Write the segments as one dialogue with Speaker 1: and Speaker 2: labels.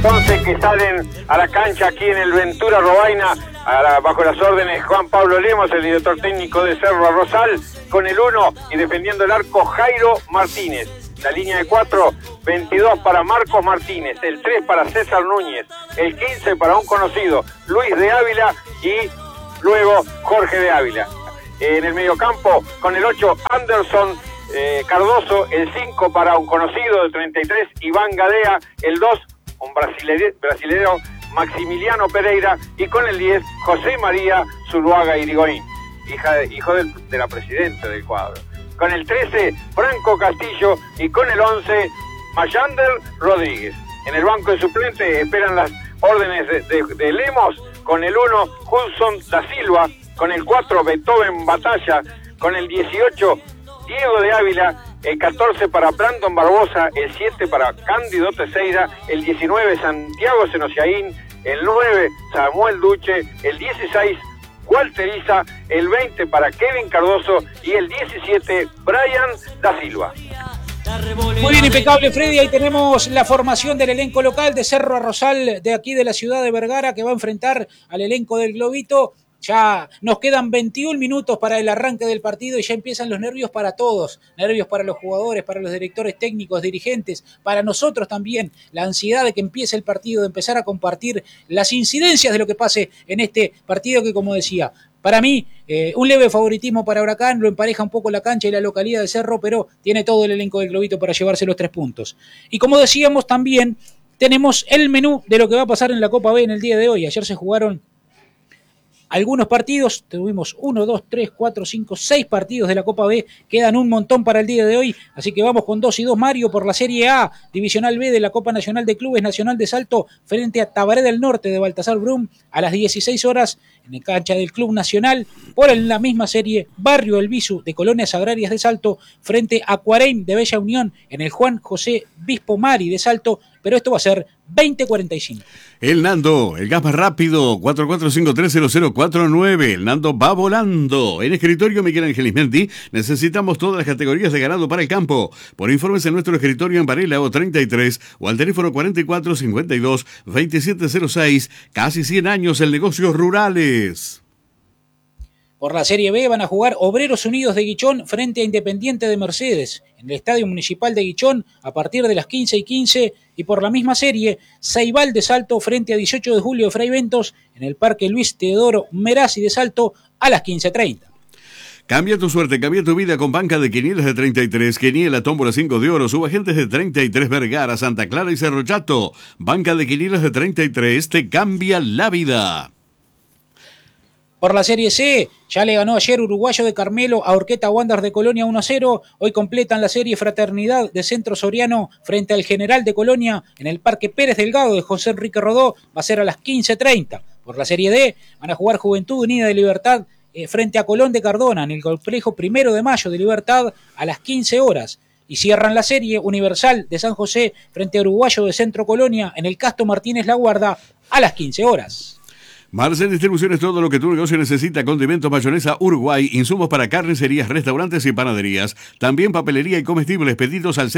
Speaker 1: 11 que salen a la cancha aquí en el Ventura Robaina, bajo las órdenes de Juan Pablo Lemos, el director técnico de Cerro Rosal, con el 1 y defendiendo el arco Jairo Martínez. La línea de 4, 22 para Marcos Martínez, el 3 para César Núñez, el 15 para un conocido, Luis de Ávila, y luego Jorge de Ávila. En el mediocampo, con el 8, Anderson Cardoso, el 5 para un conocido, el 33, Iván Gadea, el 2, un brasilero Maximiliano Pereira, y con el 10, José María Zuluaga Irigoyen, hijo de la presidenta del cuadro. Con el 13, Franco Castillo, y con el 11, Mayander Rodríguez. En el banco de suplentes esperan las órdenes de Lemos, con el 1, Hudson da Silva, con el 4, Beethoven Batalla, con el 18, Diego de Ávila, el 14 para Brandon Barbosa, el 7 para Cándido Teixeira, el 19 Santiago Senosiaín, el 9 Samuel Duche, el 16 Walter Isa, el 20 para Kevin Cardoso y el 17 Brian da Silva.
Speaker 2: Muy bien, impecable, Freddy. Ahí tenemos la formación del elenco local de Cerro Rosal, de aquí de la ciudad de Vergara, que va a enfrentar al elenco del Globito. Ya nos quedan 21 minutos para el arranque del partido y ya empiezan los nervios para todos. Nervios para los jugadores, para los directores técnicos, dirigentes, para nosotros también. La ansiedad de que empiece el partido, de empezar a compartir las incidencias de lo que pase en este partido que, como decía, para mí, un leve favoritismo para Huracán, lo empareja un poco la cancha y la localidad de Cerro, pero tiene todo el elenco del Globito para llevarse los 3 puntos. Y como decíamos también, tenemos el menú de lo que va a pasar en la Copa B en el día de hoy. Ayer se jugaron algunos partidos, tuvimos 1, 2, 3, 4, 5, 6 partidos de la Copa B, quedan un montón para el día de hoy, así que vamos con 2 y 2, Mario, por la Serie A, Divisional B de la Copa Nacional de Clubes Nacional de Salto, frente a Tabaré del Norte de Baltasar Brum, a las 16 horas, en la cancha del Club Nacional, por en la misma serie, Barrio El Bisu de Colonias Agrarias de Salto, frente a Cuareim de Bella Unión, en el Juan José Bispo Mari de Salto, pero esto va a ser 20:45.
Speaker 3: El Nando, el gas más rápido, 44530049. El Nando va volando. En escritorio Miguel Ángel Ismendi necesitamos todas las categorías de ganado para el campo. Por informes en nuestro escritorio en Varela o 33 o al teléfono 4452-2706. Casi 100 años en negocios rurales.
Speaker 2: Por la Serie B van a jugar Obreros Unidos de Guichón frente a Independiente de Mercedes en el Estadio Municipal de Guichón a partir de las 15:15, y por la misma serie Ceibal de Salto frente a 18 de Julio de Fray Ventos en el Parque Luis Teodoro Merazzi de Salto a las 15:30.
Speaker 3: Cambia tu suerte, cambia tu vida con banca de quinielas de 33, Quiniela, tómbola 5 de oro, subagentes de 33, Vergara, Santa Clara y Cerro Chato. Banca de quinielas de 33 te cambia la vida.
Speaker 2: Por la Serie C, ya le ganó ayer Uruguayo de Carmelo a Orqueta Wanderers de Colonia 1-0. Hoy completan la serie Fraternidad de Centro Soriano frente al General de Colonia en el Parque Pérez Delgado de José Enrique Rodó. Va a ser a las 15:30. Por la Serie D, van a jugar Juventud Unida de Libertad frente a Colón de Cardona en el complejo 1 de Mayo de Libertad a las 15 horas. Y cierran la serie Universal de San José frente a Uruguayo de Centro Colonia en el Casto Martínez La Guarda a las 15 horas.
Speaker 3: Marcel Distribución es todo lo que tu negocio necesita: condimentos, mayonesa Uruguay, insumos para carnicerías, restaurantes y panaderías. También papelería y comestibles. Pedidos al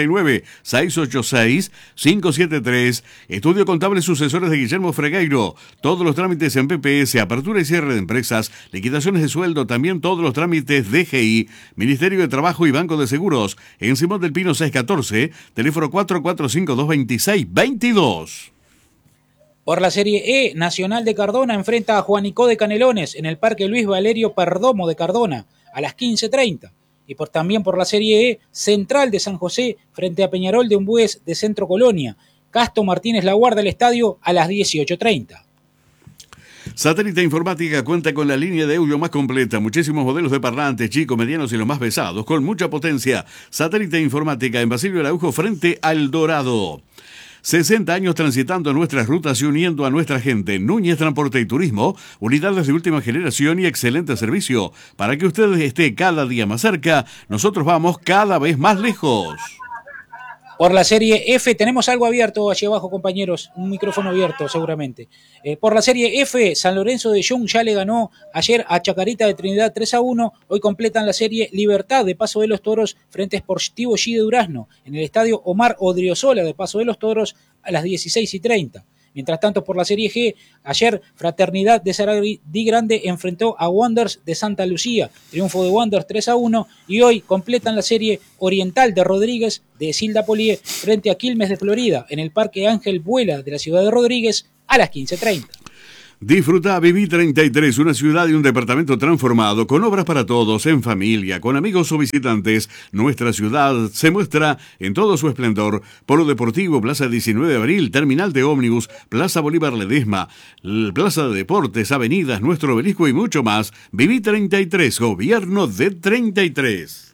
Speaker 3: 099-686-573. Estudio Contable Sucesores de Guillermo Fregueiro. Todos los trámites en PPS, apertura y cierre de empresas, liquidaciones de sueldo, también todos los trámites DGI, Ministerio de Trabajo y Banco de Seguros. En Simón del Pino 614, teléfono 4452-2622.
Speaker 2: Por la Serie E, Nacional de Cardona enfrenta a Juanicó de Canelones en el Parque Luis Valerio Perdomo de Cardona a las 15:30. Y también por la Serie E, Central de San José frente a Peñarol de Umbues de Centro Colonia. Casto Martínez La Guarda el estadio a las 18:30.
Speaker 3: Satélite Informática cuenta con la línea de audio más completa, muchísimos modelos de parlantes, chicos, medianos y los más pesados, con mucha potencia. Satélite Informática en Basilio Araujo frente al Dorado. 60 años transitando nuestras rutas y uniendo a nuestra gente. Núñez Transporte y Turismo, unidades de última generación y excelente servicio. Para que usted esté cada día más cerca, nosotros vamos cada vez más lejos.
Speaker 2: Por la Serie F tenemos algo abierto allí abajo, compañeros, un micrófono abierto seguramente. Por la Serie F, San Lorenzo de Jung ya le ganó ayer a Chacarita de Trinidad 3-1. Hoy completan la Serie Libertad de Paso de los Toros frente a Sportivo G de Durazno en el estadio Omar Odriozola de Paso de los Toros a las 16:30. Mientras tanto, por la Serie G, ayer Fraternidad de Saragrí Grande enfrentó a Wanderers de Santa Lucía. Triunfo de Wanderers 3-1. Y hoy completan la Serie Oriental de Rodríguez de Silda Polié frente a Quilmes de Florida en el Parque Ángel Vuela de la ciudad de Rodríguez a las 15:30.
Speaker 3: Disfruta Viví 33, una ciudad y un departamento transformado, con obras para todos, en familia, con amigos o visitantes. Nuestra ciudad se muestra en todo su esplendor. Polo Deportivo, Plaza 19 de Abril, Terminal de Ómnibus, Plaza Bolívar Ledesma, Plaza de Deportes, Avenidas, Nuestro Obelisco y mucho más. Viví 33, Gobierno de 33.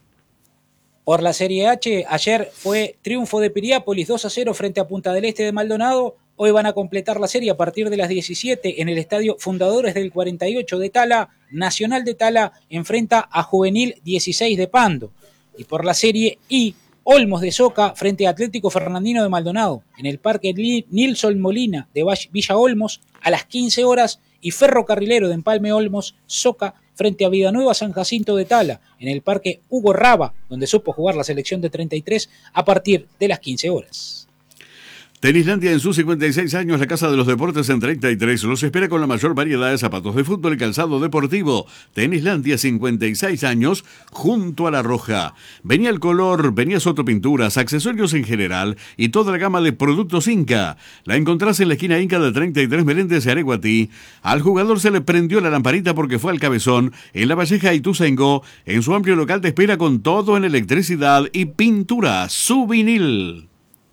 Speaker 2: Por la Serie H, ayer fue triunfo de Piriápolis 2-0 frente a Punta del Este de Maldonado. Hoy van a completar la serie a partir de las 17 en el Estadio Fundadores del 48 de Tala. Nacional de Tala enfrenta a Juvenil 16 de Pando. Y por la Serie I, Olmos de Soca frente a Atlético Fernandino de Maldonado en el Parque Nilson Molina de Villa Olmos a las 15 horas y Ferrocarrilero de Empalme Olmos Soca frente a Villanueva San Jacinto de Tala en el Parque Hugo Raba, donde supo jugar la selección de 33 a partir de las 15 horas.
Speaker 3: Tenislandia en sus 56 años, la Casa de los Deportes en 33, los espera con la mayor variedad de zapatos de fútbol y calzado deportivo. Tenislandia, 56 años, junto a La Roja. Venía el color, venía Sotopinturas, accesorios en general y toda la gama de productos Inca. La encontrás en la esquina Inca de 33 Meléndez y Areguatí. Al jugador se le prendió la lamparita porque fue al cabezón. En La Valleja y Ituzaingó, en su amplio local te espera con todo en electricidad y pintura. Su vinil.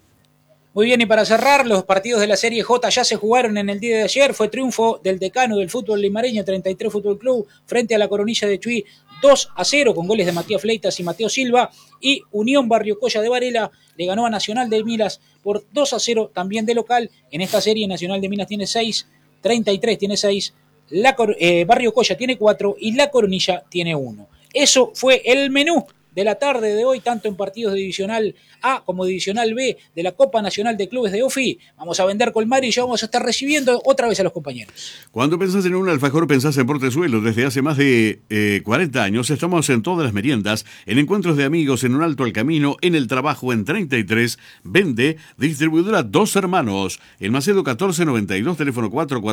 Speaker 2: Muy bien, y para cerrar, los partidos de la Serie J ya se jugaron en el día de ayer. Fue triunfo del decano del fútbol limareño, 33 Fútbol Club, frente a la Coronilla de Chuy, 2-0, con goles de Matías Fleitas y Mateo Silva. Y Unión Barriocoya de Varela le ganó a Nacional de Minas por 2-0, también de local. En esta serie, Nacional de Minas tiene 6, 33 tiene 6, Barriocoya tiene 4 y la Coronilla tiene 1. Eso fue el menú de la tarde de hoy, tanto en partidos de Divisional A como Divisional B de la Copa Nacional de Clubes de OFI. Vamos a vender Colmar y ya vamos a estar recibiendo otra vez a los compañeros.
Speaker 3: Cuando pensás en un alfajor, pensás en Portezuelo. Desde hace más de 40 años estamos en todas las meriendas, en encuentros de amigos, en un alto al camino, en el trabajo, en 33. Vende distribuidora Dos Hermanos. El Macedo 1492, teléfono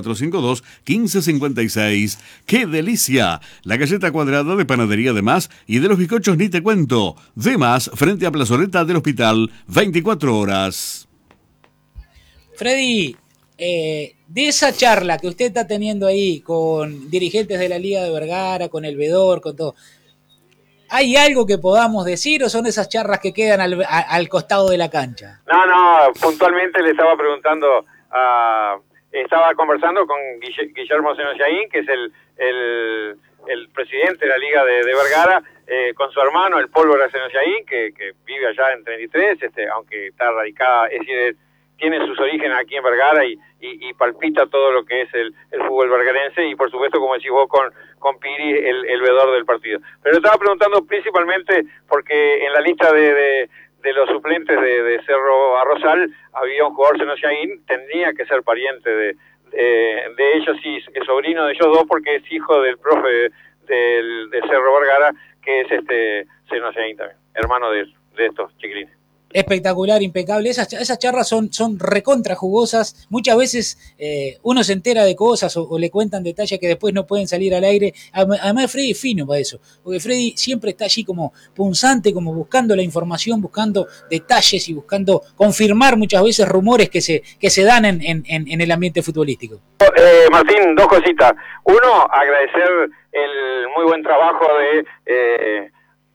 Speaker 3: 4452-1556. ¡Qué delicia! La galleta cuadrada de Panadería de Más y de los bizcochos ni te cuento. De Más, frente a Plazoleta del Hospital, 24 horas.
Speaker 2: Freddy, de esa charla que usted está teniendo ahí con dirigentes de la Liga de Vergara, con el Vedor, con todo, ¿hay algo que podamos decir o son esas charlas que quedan al costado de la cancha?
Speaker 1: No, puntualmente le estaba preguntando, estaba conversando con Guillermo Senoyaín, que es el presidente de la Liga de Vergara, con su hermano, el Pólvora Senoyaín, que vive allá en 33, aunque está radicada, es decir, tiene sus orígenes aquí en Vergara y palpita todo lo que es el fútbol vergarense y por supuesto, como decís vos, con Piri, el veedor del partido. Pero estaba preguntando principalmente porque en la lista de los suplentes de Cerro Arrozal había un jugador Senoyaín, tendría que ser pariente de ellos, sí, es sobrino de ellos dos porque es hijo del profe de Cerro Vergara, que es Senoyaín también, hermano de estos chiquilines.
Speaker 2: Espectacular, impecable. Esas charlas son recontra jugosas. Muchas veces uno se entera de cosas o le cuentan detalles que después no pueden salir al aire. Además, Freddy es fino para eso, porque Freddy siempre está allí como punzante, como buscando la información, buscando detalles y buscando confirmar muchas veces rumores que se dan en el ambiente futbolístico.
Speaker 1: Martín, dos cositas. Uno, agradecer el muy buen trabajo de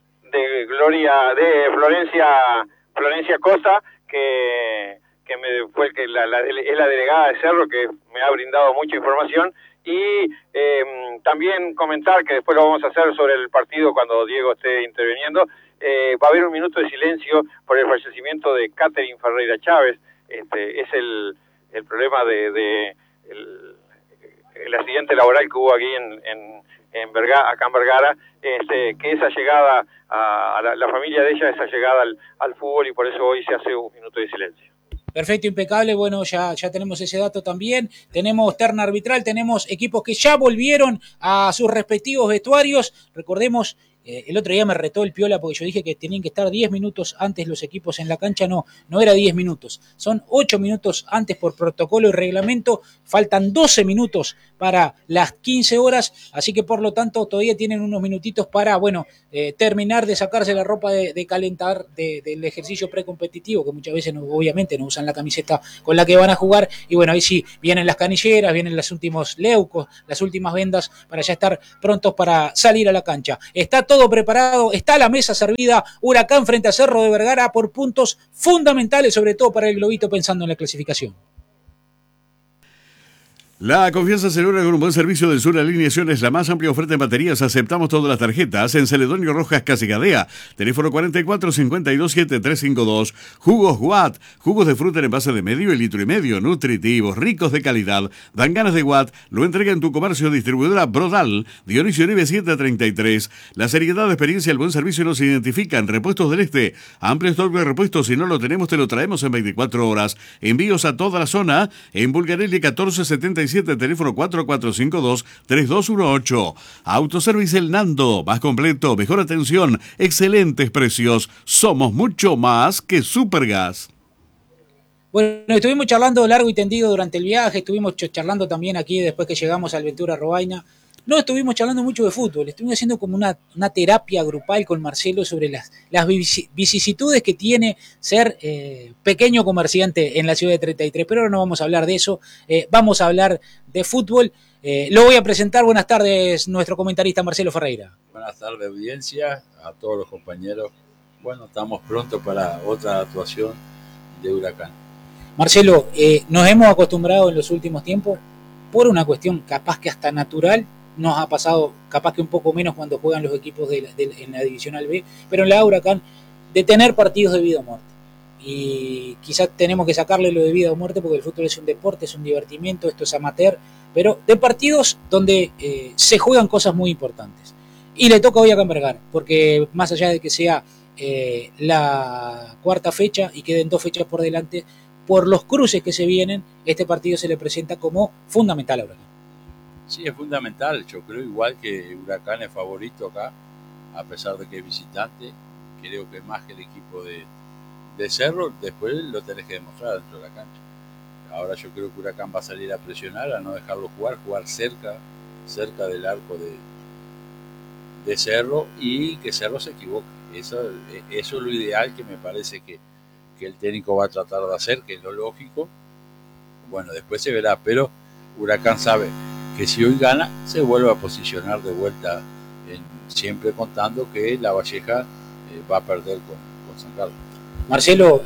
Speaker 1: Florencia Costa, que fue es la delegada de Cerro, que me ha brindado mucha información, y también comentar que después lo vamos a hacer sobre el partido cuando Diego esté interviniendo. Va a haber un minuto de silencio por el fallecimiento de Catherine Ferreira Chávez. Es el problema el el accidente laboral que hubo aquí en Vergara, acá en Vergara, que esa llegada a la familia de ella, esa llegada al fútbol, y por eso hoy se hace un minuto de silencio.
Speaker 2: Perfecto, impecable. Bueno, ya tenemos ese dato también. Tenemos terna arbitral, tenemos equipos que ya volvieron a sus respectivos vestuarios. Recordemos, el otro día me retó el Piola porque yo dije que tenían que estar 10 minutos antes los equipos en la cancha. No era 10 minutos. Son 8 minutos antes por protocolo y reglamento. Faltan 12 minutos para las 15 horas. Así que por lo tanto todavía tienen unos minutitos para, terminar de sacarse la ropa de calentar del ejercicio precompetitivo, que muchas veces obviamente no usan la camiseta con la que van a jugar. Y bueno, ahí sí, vienen las canilleras, vienen los últimos leucos, las últimas vendas para ya estar prontos para salir a la cancha. Está todo preparado, está la mesa servida. Huracán frente a Cerro de Vergara por puntos fundamentales, sobre todo para el Globito, pensando en la clasificación.
Speaker 3: La confianza se logra con un buen servicio del Sur Alineaciones, la más amplia oferta en baterías. Aceptamos todas las tarjetas en Celedonio Rojas Casigadea. Teléfono 44-52-7352. Jugos Watt, jugos de fruta en envase de medio y litro y medio, nutritivos, ricos de calidad. Dan ganas de Watt, lo entrega en tu comercio. Distribuidora Brodal, Dionisio Neve 733. La seriedad, de experiencia, el buen servicio nos identifican. Repuestos del Este, amplio stock de repuestos. Si no lo tenemos, te lo traemos en 24 horas. Envíos a toda la zona en Bulgarelli 1477. Teléfono 4452-3218. Autoservice El Nando, más completo, mejor atención, excelentes precios. Somos mucho más que Supergas.
Speaker 2: Bueno, estuvimos charlando largo y tendido durante el viaje, estuvimos charlando también aquí después que llegamos al Ventura Robaina. No estuvimos charlando mucho de fútbol, estuvimos haciendo como una terapia grupal con Marcelo sobre las vicisitudes que tiene ser pequeño comerciante en la ciudad de 33, pero ahora no vamos a hablar de eso, vamos a hablar de fútbol. Lo voy a presentar. Buenas tardes, nuestro comentarista Marcelo Ferreira.
Speaker 4: Buenas tardes, audiencia, a todos los compañeros. Bueno, estamos prontos para otra actuación de Huracán. Marcelo,
Speaker 2: nos hemos acostumbrado en los últimos tiempos, por una cuestión capaz que hasta natural, nos ha pasado capaz que un poco menos cuando juegan los equipos en la Divisional B, pero en la Huracán, de tener partidos de vida o muerte. Y quizás tenemos que sacarle lo de vida o muerte porque el fútbol es un deporte, es un divertimento, esto es amateur, pero de partidos donde se juegan cosas muy importantes. Y le toca hoy a Vergara, porque más allá de que sea la cuarta fecha y queden 2 fechas por delante, por los cruces que se vienen, este partido se le presenta como fundamental a Huracán.
Speaker 4: Sí, es fundamental. Yo creo igual que Huracán es favorito acá, a pesar de que es visitante. Creo que más que el equipo de Cerro, después lo tenés que demostrar dentro de la cancha. Ahora yo creo que Huracán va a salir a presionar, a no dejarlo jugar cerca del arco de Cerro, y que Cerro se equivoque. Eso es lo ideal, que me parece que el técnico va a tratar de hacer, que es lo lógico. Bueno, después se verá, pero Huracán sabe que si hoy gana, se vuelve a posicionar de vuelta, siempre contando que La Valleja va a perder con San Carlos.
Speaker 2: Marcelo,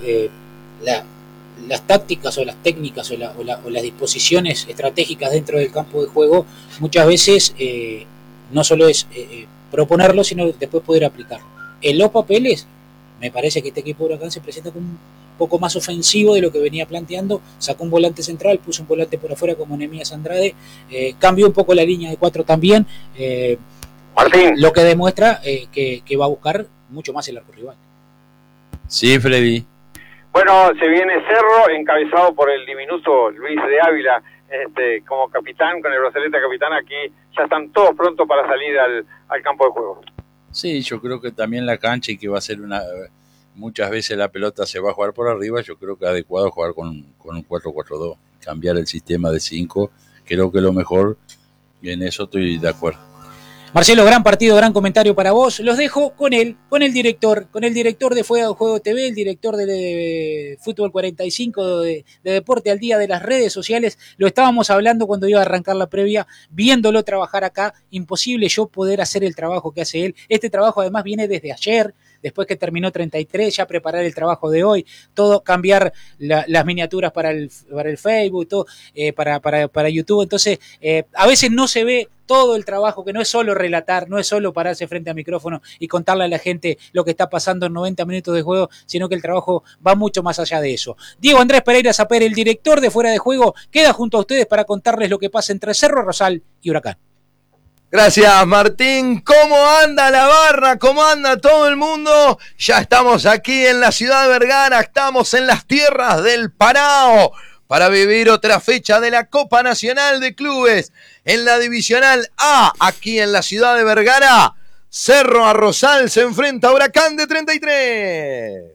Speaker 2: las tácticas o las técnicas o las disposiciones estratégicas dentro del campo de juego, muchas veces no solo es proponerlo, sino después poder aplicarlo. En los papeles, me parece que este equipo de Huracán se presenta como un poco más ofensivo de lo que venía planteando. Sacó un volante central, puso un volante por afuera como Nehemías Andrade, cambió un poco la línea de 4 también,
Speaker 1: Martín,
Speaker 2: lo que demuestra que va a buscar mucho más el arco rival.
Speaker 4: Sí, Freddy.
Speaker 1: Bueno, se viene Cerro, encabezado por el diminuto Luis de Ávila, como capitán, con el brazalete capitán. Aquí ya están todos prontos para salir al campo de juego.
Speaker 4: Sí, yo creo que también la cancha, y que va a ser muchas veces la pelota se va a jugar por arriba. Yo creo que es adecuado jugar con un 4-4-2, cambiar el sistema de 5, creo que es lo mejor, y en eso estoy de acuerdo.
Speaker 2: Marcelo, gran partido, gran comentario para vos. Los dejo con el director de Fuego de Juego TV, el director de Fútbol 45, de Deporte al Día, de las redes sociales. Lo estábamos hablando cuando iba a arrancar la previa, viéndolo trabajar acá. Imposible yo poder hacer el trabajo que hace él. Este trabajo además viene desde ayer, después que terminó 33, ya preparar el trabajo de hoy, todo, cambiar las miniaturas para el Facebook, todo, para YouTube. Entonces, a veces no se ve todo el trabajo, que no es solo relatar, no es solo pararse frente al micrófono y contarle a la gente lo que está pasando en 90 minutos de juego, sino que el trabajo va mucho más allá de eso. Diego Andrés Pereira Saper, el director de Fuera de Juego, queda junto a ustedes para contarles lo que pasa entre Cerro Rosal y Huracán.
Speaker 5: Gracias, Martín. ¿Cómo anda la barra? ¿Cómo anda todo el mundo? Ya estamos aquí en la ciudad de Vergara, estamos en las tierras del Parao para vivir otra fecha de la Copa Nacional de Clubes en la Divisional A, aquí en la ciudad de Vergara. Cerro Rosal se enfrenta a Huracán de 33.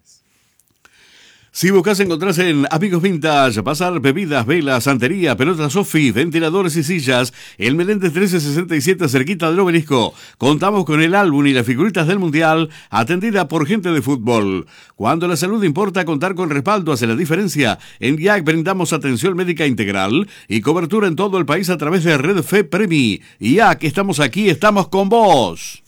Speaker 3: Si buscas encontrarse en Amigos Vintage, pasar bebidas, velas, santería, pelotas Sofi, ventiladores y sillas, el Meléndez 1367 cerquita del Obelisco. Contamos con el álbum y las figuritas del Mundial, atendida por gente de fútbol. Cuando la salud importa, contar con respaldo hace la diferencia. En IAC brindamos atención médica integral y cobertura en todo el país a través de Red Fe Premi. IAC, estamos aquí, estamos con vos.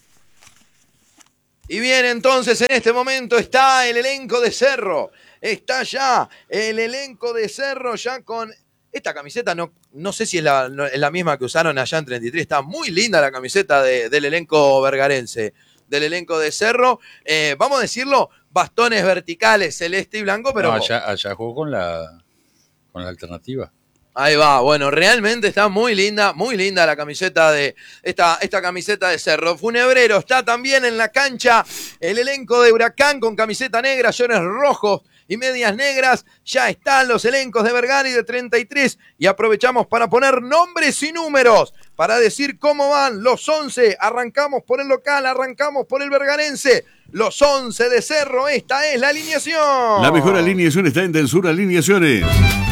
Speaker 5: Y bien, entonces en este momento está el elenco de Cerro. Está ya el elenco de Cerro ya con esta camiseta, no sé si es la misma que usaron allá en 33, está muy linda la camiseta del elenco vergarense, del elenco de Cerro. Vamos a decirlo, bastones verticales, celeste y blanco, pero...
Speaker 4: No, allá jugó con la alternativa.
Speaker 5: Ahí va, bueno, realmente está muy linda la camiseta de esta camiseta de Cerro. Funebrero está también en la cancha, el elenco de Huracán con camiseta negra, shorts rojos y medias negras. Ya están los elencos de Vergara y de 33 y aprovechamos para poner nombres y números para decir cómo van los 11. Arrancamos por el local, arrancamos por el vergarense. Los 11 de Cerro, esta es la alineación.
Speaker 3: La mejor alineación está en Del Sur Alineaciones.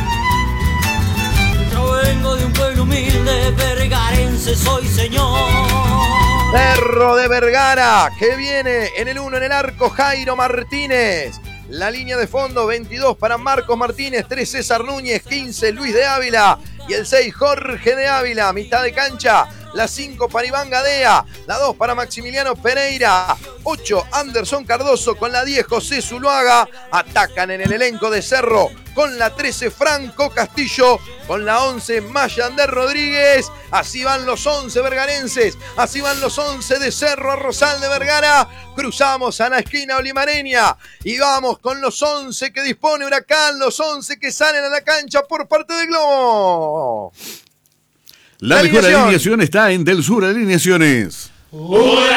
Speaker 6: Vengo de un pueblo humilde, vergarense soy, señor.
Speaker 5: Cerro de Vergara, que viene en el 1 en el arco, Jairo Martínez. La línea de fondo, 22 para Marcos Martínez, 3 César Núñez, 15 Luis de Ávila y el 6 Jorge de Ávila. Mitad de cancha, la 5 para Iván Gadea, la 2 para Maximiliano Pereira, 8 Anderson Cardoso, con la 10 José Zuluaga. Atacan en el elenco de Cerro con la 13 Franco Castillo, con la 11 Mayander Rodríguez. Así van los 11 vergarenses, así van los 11 de Cerro Rosal de Vergara. Cruzamos a la esquina olimareña y vamos con los 11 que dispone Huracán, los 11 que salen a la cancha por parte del Globo.
Speaker 3: La mejor alineación está en Del Sur Alineaciones.
Speaker 6: ¡Huracán!